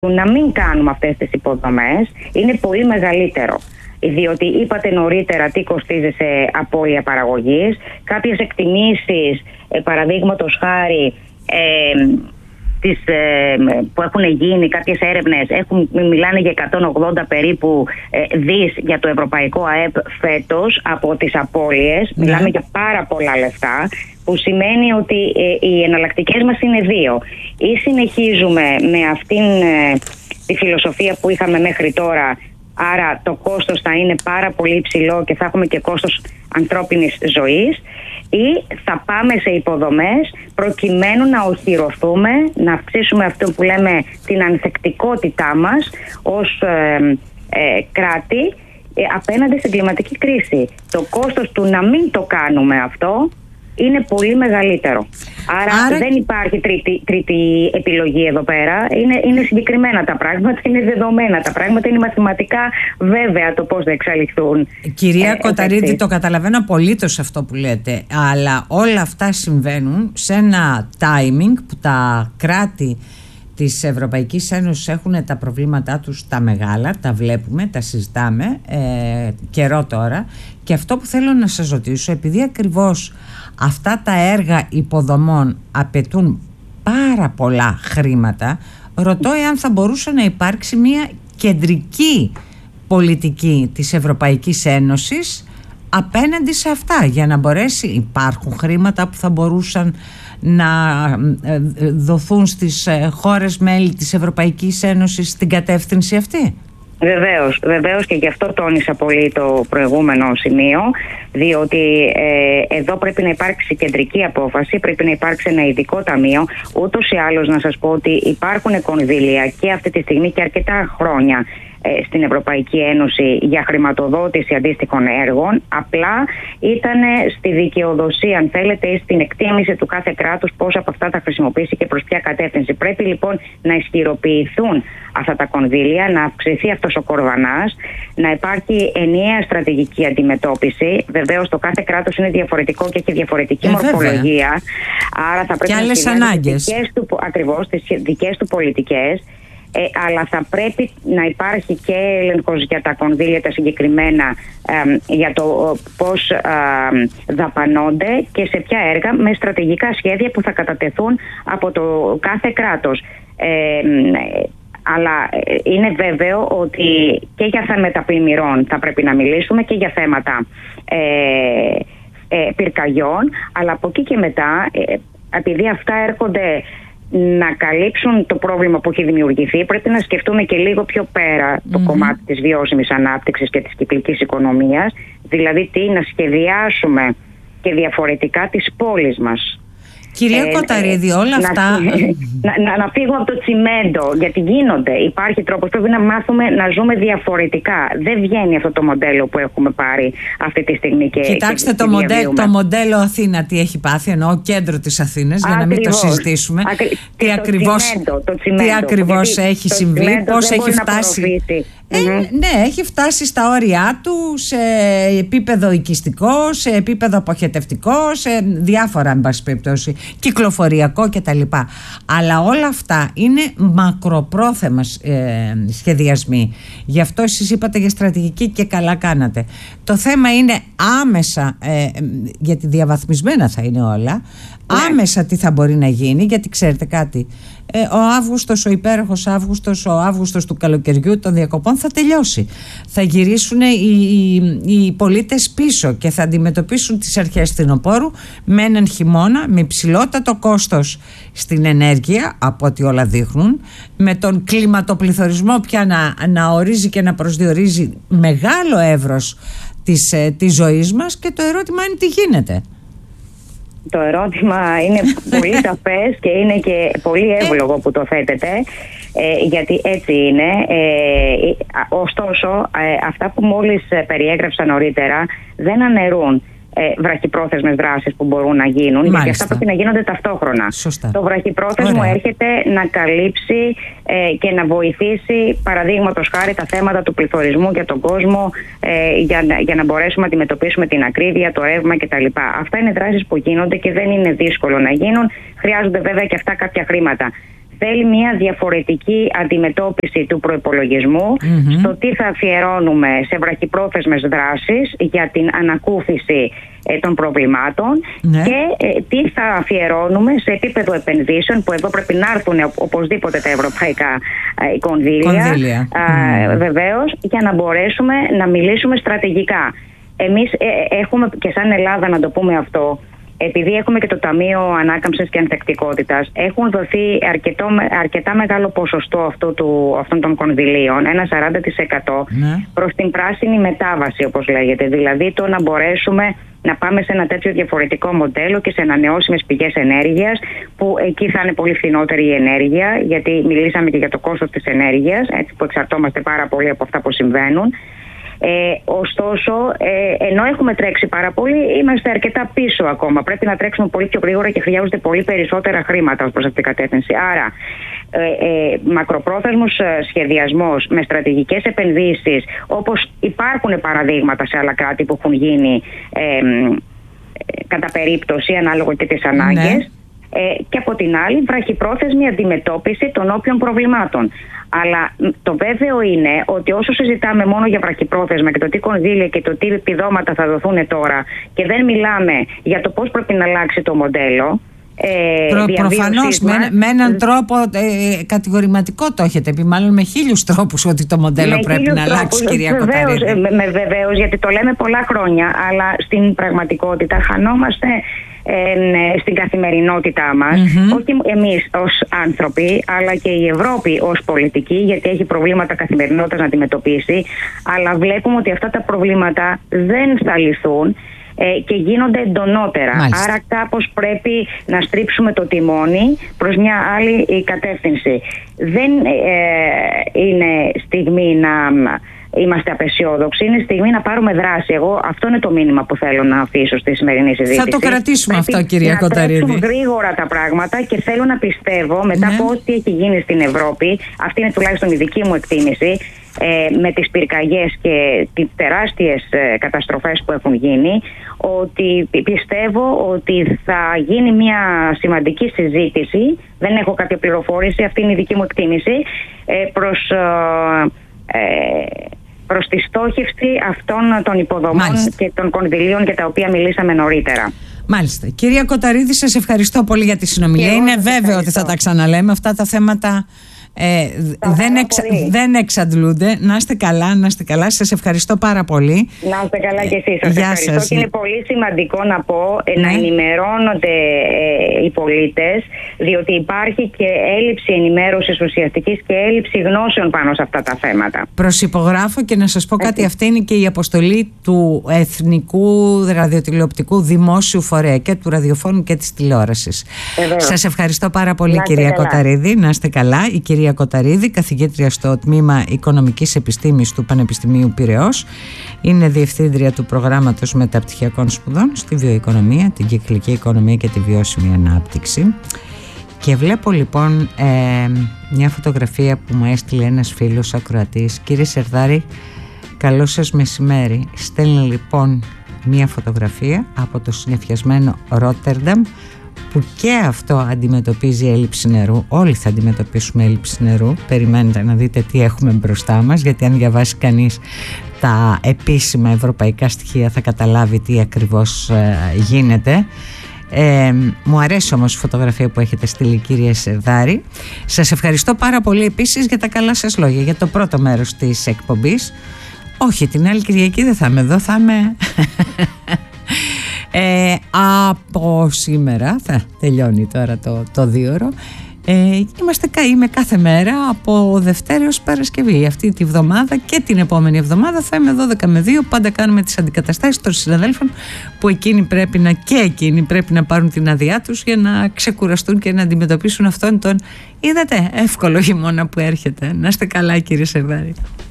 να μην κάνουμε αυτές τις υποδομές είναι πολύ μεγαλύτερο. Διότι είπατε νωρίτερα τι κοστίζει σε απώλεια παραγωγής. Κάποιες εκτιμήσεις, παραδείγματος χάρη, που έχουν γίνει, κάποιες έρευνες μιλάνε για 180 περίπου δις για το ευρωπαϊκό ΑΕΠ φέτος από τις απώλειες. Μιλάμε για πάρα πολλά λεφτά, που σημαίνει ότι οι εναλλακτικές μας είναι δύο. Ή συνεχίζουμε με αυτήν τη φιλοσοφία που είχαμε μέχρι τώρα, άρα το κόστος θα είναι πάρα πολύ υψηλό και θα έχουμε και κόστος ανθρώπινης ζωής, ή θα πάμε σε υποδομές προκειμένου να οχυρωθούμε, να αυξήσουμε αυτό που λέμε την ανθεκτικότητά μας ως κράτη απέναντι στην κλιματική κρίση. Το κόστος του να μην το κάνουμε αυτό είναι πολύ μεγαλύτερο. Άρα δεν υπάρχει τρίτη επιλογή εδώ πέρα. Είναι συγκεκριμένα τα πράγματα, είναι δεδομένα τα πράγματα, είναι μαθηματικά βέβαια το πώς θα εξελιχθούν. Κυρία Κοταρίδη, το καταλαβαίνω απολύτως αυτό που λέτε, αλλά όλα αυτά συμβαίνουν σε ένα timing που τα κράτη της Ευρωπαϊκής Ένωσης έχουν τα προβλήματά τους τα μεγάλα, τα βλέπουμε, τα συζητάμε καιρό τώρα, και αυτό που θέλω να σας ρωτήσω, επειδή ακριβώς αυτά τα έργα υποδομών απαιτούν πάρα πολλά χρήματα, ρωτώ εάν θα μπορούσε να υπάρξει μια κεντρική πολιτική της Ευρωπαϊκής Ένωσης απέναντι σε αυτά, για να μπορέσει, υπάρχουν χρήματα που θα μπορούσαν να δοθούν στις χώρες μέλη της Ευρωπαϊκής Ένωσης στην κατεύθυνση αυτή. Βεβαίως, και γι' αυτό τόνισα πολύ το προηγούμενο σημείο, διότι εδώ πρέπει να υπάρξει κεντρική απόφαση, πρέπει να υπάρξει ένα ειδικό ταμείο. Ούτως ή άλλως να σας πω ότι υπάρχουν κονδύλια και αυτή τη στιγμή και αρκετά χρόνια στην Ευρωπαϊκή Ένωση για χρηματοδότηση αντίστοιχων έργων. Απλά ήταν στη δικαιοδοσία, αν θέλετε, ή στην εκτίμηση του κάθε κράτους πώς από αυτά θα χρησιμοποιήσει και προς ποια κατεύθυνση. Πρέπει λοιπόν να ισχυροποιηθούν αυτά τα κονδύλια, να αυξηθεί αυτός ο κορβανάς, να υπάρχει ενιαία στρατηγική αντιμετώπιση. Βεβαίως το κάθε κράτος είναι διαφορετικό και έχει διαφορετική μορφολογία. Άρα θα πρέπει να συνάδει τις δικές του πολιτικές. Αλλά θα πρέπει να υπάρχει και έλεγχος για τα κονδύλια τα συγκεκριμένα, για το πώς δαπανώνται και σε ποια έργα, με στρατηγικά σχέδια που θα κατατεθούν από το κάθε κράτος. Αλλά είναι βέβαιο ότι και για θέματα πλημμυρών θα πρέπει να μιλήσουμε και για θέματα πυρκαγιών, αλλά από εκεί και μετά, επειδή αυτά έρχονται να καλύψουν το πρόβλημα που έχει δημιουργηθεί, πρέπει να σκεφτούμε και λίγο πιο πέρα το κομμάτι της βιώσιμης ανάπτυξης και της κυκλικής οικονομίας, δηλαδή να σχεδιάσουμε και διαφορετικά τις πόλεις μας. Κυρία Κοταρίδη, όλα αυτά... Να φύγουμε από το τσιμέντο, γιατί γίνονται. Υπάρχει τρόπος, πρέπει να μάθουμε να ζούμε διαφορετικά. Δεν βγαίνει αυτό το μοντέλο που έχουμε πάρει αυτή τη στιγμή. Κοιτάξτε το μοντέλο Αθήνα τι έχει πάθει, εννοώ κέντρο της Αθήνας, για να μην το συζητήσουμε. Τι ακριβώς έχει συμβεί, πώς έχει φτάσει. Ναι, έχει φτάσει στα όρια του σε επίπεδο οικιστικό, σε επίπεδο αποχετευτικό, σε διάφορα, εν πάση περιπτώσει, κυκλοφοριακό κτλ. Αλλά όλα αυτά είναι μακροπρόθεσμα σχεδιασμοί. Γι' αυτό εσείς είπατε για στρατηγική και καλά κάνατε. Το θέμα είναι άμεσα, γιατί διαβαθμισμένα θα είναι όλα, άμεσα τι θα μπορεί να γίνει, γιατί ξέρετε κάτι, ο Αύγουστος, ο υπέροχος Αύγουστος, ο Αύγουστος του καλοκαιριού των διακοπών θα τελειώσει. Θα γυρίσουν οι πολίτες πίσω και θα αντιμετωπίσουν τις αρχές φθινοπόρου με έναν χειμώνα με υψηλότατο κόστος στην ενέργεια, από ό,τι όλα δείχνουν, με τον κλιματοπληθωρισμό πια να ορίζει και να προσδιορίζει μεγάλο εύρος της ζωής μας, και το ερώτημα είναι τι γίνεται. Το ερώτημα είναι πολύ σαφές και είναι και πολύ εύλογο που το θέτετε, γιατί έτσι είναι. Ωστόσο, αυτά που μόλις περιέγραψα νωρίτερα δεν αναιρούν βραχυπρόθεσμες δράσεις που μπορούν να γίνουν. Μάλιστα. Γιατί αυτά πρέπει να γίνονται ταυτόχρονα. Σωστά. Το βραχυπρόθεσμο έρχεται να καλύψει και να βοηθήσει, παραδείγματος χάρη, τα θέματα του πληθωρισμού για τον κόσμο, για να μπορέσουμε να αντιμετωπίσουμε την ακρίβεια, το ρεύμα κτλ. Αυτά είναι δράσεις που γίνονται και δεν είναι δύσκολο να γίνουν. Χρειάζονται βέβαια και αυτά κάποια χρήματα. θέλει μια διαφορετική αντιμετώπιση του προϋπολογισμού, στο τι θα αφιερώνουμε σε βραχυπρόθεσμες δράσεις για την ανακούφιση των προβλημάτων και τι θα αφιερώνουμε σε επίπεδο επενδύσεων, που εδώ πρέπει να έρθουν οπωσδήποτε τα ευρωπαϊκά κονδύλια. Βεβαίως, για να μπορέσουμε να μιλήσουμε στρατηγικά. Εμείς έχουμε και σαν Ελλάδα, να το πούμε αυτό, επειδή έχουμε και το Ταμείο Ανάκαμψης και Ανθεκτικότητας, έχουν δοθεί αρκετά μεγάλο ποσοστό αυτών των κονδυλίων, ένα 40% προς την πράσινη μετάβαση, όπως λέγεται. Δηλαδή το να μπορέσουμε να πάμε σε ένα τέτοιο διαφορετικό μοντέλο και σε ανανεώσιμες πηγές ενέργειας, που εκεί θα είναι πολύ φθηνότερη η ενέργεια, γιατί μιλήσαμε και για το κόστος της ενέργειας, έτσι, που εξαρτώμαστε πάρα πολύ από αυτά που συμβαίνουν. Ωστόσο, ενώ έχουμε τρέξει πάρα πολύ, είμαστε αρκετά πίσω ακόμα. Πρέπει να τρέξουμε πολύ πιο γρήγορα και χρειάζονται πολύ περισσότερα χρήματα ως προς αυτήν την κατεύθυνση. Άρα, μακροπρόθεσμος σχεδιασμός με στρατηγικές επενδύσεις, όπως υπάρχουν παραδείγματα σε άλλα κράτη που έχουν γίνει κατά περίπτωση, ανάλογα και τις ανάγκες. Και από την άλλη, βραχυπρόθεσμη αντιμετώπιση των όποιων προβλημάτων. Αλλά το βέβαιο είναι ότι όσο συζητάμε μόνο για βραχυπρόθεσμα και το τι κονδύλια και το τι επιδόματα θα δοθούν τώρα, και δεν μιλάμε για το πώς πρέπει να αλλάξει το μοντέλο. Προφανώς με έναν τρόπο κατηγορηματικό το έχετε πει, μάλλον με 1000 τρόπους ότι το μοντέλο πρέπει να αλλάξει, κυρία Κοταρίδη. Βεβαίως, γιατί το λέμε πολλά χρόνια, αλλά στην πραγματικότητα χανόμαστε στην καθημερινότητά μας, όχι εμείς ως άνθρωποι, αλλά και η Ευρώπη ως πολιτική, γιατί έχει προβλήματα καθημερινότητας να αντιμετωπίσει, αλλά βλέπουμε ότι αυτά τα προβλήματα δεν θα λυθούν και γίνονται εντονότερα. Μάλιστα. Άρα κάπως πρέπει να στρίψουμε το τιμόνι προς μια άλλη κατεύθυνση. Δεν είναι στιγμή να είμαστε απεσιόδοξοι, είναι στιγμή να πάρουμε δράση. Εγώ αυτό είναι το μήνυμα που θέλω να αφήσω στη σημερινή συζήτηση. Θα το κρατήσουμε αυτό, κυρία Κοταρίδη. Να τρέξουν γρήγορα τα πράγματα και θέλω να πιστεύω, μετά από ό,τι έχει γίνει στην Ευρώπη, αυτή είναι τουλάχιστον η δική μου εκτίμηση, με τις πυρκαγιές και τις τεράστιες καταστροφές που έχουν γίνει, ότι πιστεύω ότι θα γίνει μια σημαντική συζήτηση, δεν έχω κάποια πληροφόρηση, αυτή είναι η δική μου εκτίμηση, προς τη στόχευση αυτών των υποδομών και των κονδυλίων για τα οποία μιλήσαμε νωρίτερα. Μάλιστα. Κυρία Κοταρίδη, σας ευχαριστώ πολύ για τη συνομιλία. Είναι βέβαιο ότι θα τα ξαναλέμε αυτά τα θέματα. Δεν εξαντλούνται. Να είστε καλά, να είστε καλά. Σας ευχαριστώ πάρα πολύ. Να είστε καλά και εσείς. Σας ευχαριστώ και είναι πολύ σημαντικό να πω να ενημερώνονται οι πολίτες, διότι υπάρχει και έλλειψη ενημέρωσης ουσιαστικής και έλλειψη γνώσεων πάνω σε αυτά τα θέματα. Προσυπογράφω και να σας πω κάτι, αυτή είναι και η αποστολή του Εθνικού Ραδιοτηλεοπτικού Δημόσιου Φορέα και του ραδιοφώνου και της τηλεόρασης. Σας ευχαριστώ πάρα πολύ, κυρία Κοταρίδη. Να είστε καλά. Η κυρία Κοταρίδη, καθηγήτρια στο Τμήμα Οικονομικής Επιστήμης του Πανεπιστημίου Πειραιώς, είναι διευθύντρια του προγράμματος μεταπτυχιακών σπουδών στη βιοοικονομία, την κυκλική οικονομία και τη βιώσιμη ανάπτυξη. Και βλέπω λοιπόν μια φωτογραφία που μου έστειλε ένας φίλος ακροατής. Κύριε Σερδάρη, καλό σας μεσημέρι. Στέλνει λοιπόν μια φωτογραφία από το συννεφιασμένο Ρότερνταμ, που και αυτό αντιμετωπίζει έλλειψη νερού. Όλοι θα αντιμετωπίσουμε έλλειψη νερού. Περιμένετε να δείτε τι έχουμε μπροστά μας, γιατί αν διαβάσει κανείς τα επίσημα ευρωπαϊκά στοιχεία θα καταλάβει τι ακριβώς γίνεται. Μου αρέσει όμως η φωτογραφία που έχετε στείλει, κύριε Σερδάρη. Σας ευχαριστώ πάρα πολύ επίσης για τα καλά σας λόγια για το πρώτο μέρος της εκπομπής. Όχι, την άλλη Κυριακή δεν θα είμαι εδώ, θα είμαι από σήμερα, θα τελειώνει τώρα το 2ωρο. Είμαι κάθε μέρα από Δευτέρα έως Παρασκευή. Αυτή τη βδομάδα και την επόμενη εβδομάδα θα είμαι 12 με 2. Πάντα κάνουμε τις αντικαταστάσεις των συναδέλφων που εκείνοι πρέπει να πάρουν την άδειά τους για να ξεκουραστούν και να αντιμετωπίσουν αυτόν τον, είδατε, εύκολο χειμώνα που έρχεται. Να είστε καλά, κύριε Σερδάρη.